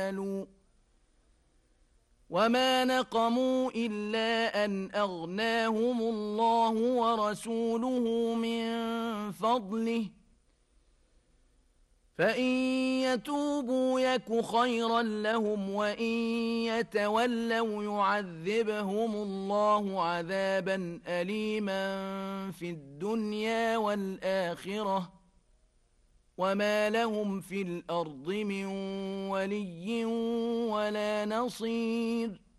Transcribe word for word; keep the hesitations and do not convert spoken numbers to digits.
وما نقموا إلا أن أغناهم الله ورسوله من فضله فإن يتوبوا يك خيرا لهم وإن يتولوا يعذبهم الله عذابا أليما في الدنيا والآخرة وما لهم في الأرض من ولي ولا نصير